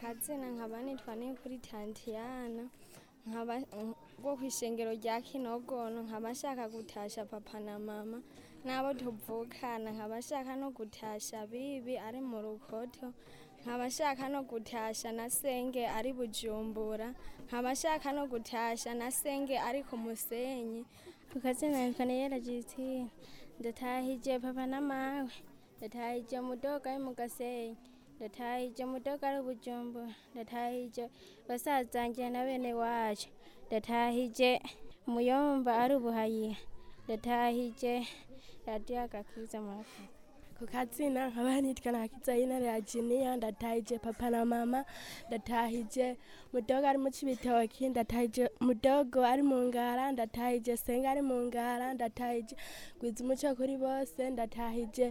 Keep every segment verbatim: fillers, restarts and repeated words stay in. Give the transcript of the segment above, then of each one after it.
Kukazina nkaba nitwa Niyukuri Tantiyana nkaba bwo kw'ishengero rya Kinogono nkaba nshaka gutasha papa na mama n'abo tuvukana nkaba nshaka no gutasha Bibi ari mu Rukoto nkaba nshaka no gutasha na Senge ari Bujumbura nkaba nshaka no gutasha na Senge ari ku Musenyi. Kukazina nitwa Niyera Justine ndatahije papa na mawe ndatahije mudogo ari mu Gasenyi ndatahije mudogo ari Bujumbura ndatahije basazanje na bene wacu ndatahije muyomba ari Buhayiha ndatahije radiyo Agakiza murakoze. Kukazina nkaba nitwa Nakizayina Regina ndatahije papa na mama ndatahije mudogo ari mu Cibitoki ndatahije mudogo ari mu Ngara ndatahije Senge ari mu Ngara ndatahije Gwiza umuco kuri bose ndatahije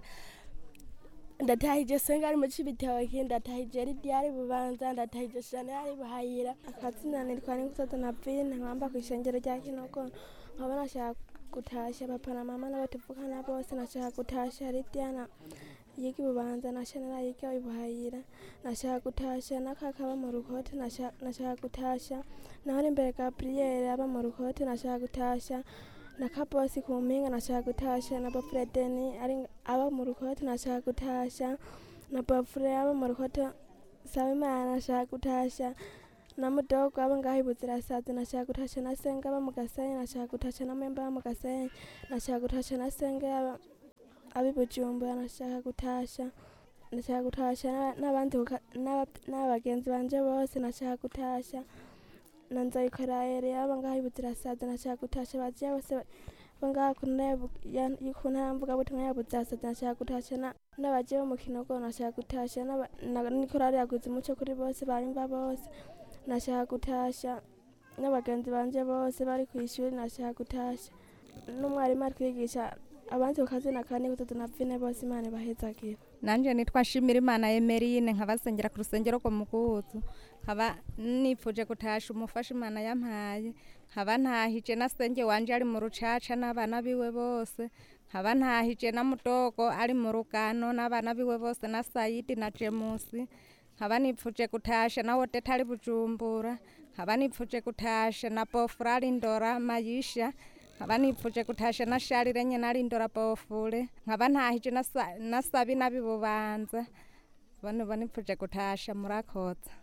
ndatahije Senge ari mu Cibitoki ndatahije Lidia ari Bubanza ndatahije Shane ari Buhayira. Akazina nitwa Nikusoto Navine nkamba kw'ishengero rya Kinogono nkaba nashaka gutasha papa na mama n'abo tuvukana bose nashaka gutasha Lidia na yiga i Bubanza na Shane yiga i Buhayira nashaka gutasha na kaka aba mu Rukoto nashaka gutasha naho imbere Gabriel aba mu Rukoto nashaka gutasha na Kabosi ku Mpinga nashaka gutasha na Bofredeni ari aba mu Rukoto nashaka gutasha na Bofre aba mu Rukoto Sabimana nashaka gutasha na mudogo aba ngaho i Buzirasazi nashaka gutasha na Senge aba mu Gasenyi nashaka gutasha na Memba aba mu Gasenyi nashaka gutasha na Senge aba abi Bujumbura nashaka gutasha nashaka gutasha n'abandi n'abagenzi banje bose nashaka gutasha na Nzayikoraere aba ngaho i Buzirasazi nashaka gutasha baje bose bangaho ku ntara mvugabutumwa ya Buzirasazi nashaka gutasha n'abaje bo mu Kinogono nashaka gutasha n'ikorari yaguze umuco kuri bose barimba bose nashaka gutasha n'abagenzi banje bose bari kw'ishuri nashaka gutasha n'umwarimu ari kwigisha abandi kukazina ka Nikusoto Navine bose Imana ibahezagira. Nanje nitwa Nshimirimana Emerine nkabasengera ku rusengero rwo mu Kuzu nkaba nipfuje gutasha umufasha Imana yampaye nkaba ntahije na Senge wanje ari mu Rucaca n'abana biwe bose nkaba ntahije na mudogo ari mu Rugano n'abana biwe bose na Saidi na Jemusi nkaba nipfuje gutasha na Wodeta ari Bujumbura nkaba nipfuje gutasha na Bofura ari Ndora Mayisha nkaba nipfuje gutasha na Sharire nyene ari Ndora Bofure nkaba ntahije na Sabi n'abi Bubanza bano banipfuje gutasha murakoze.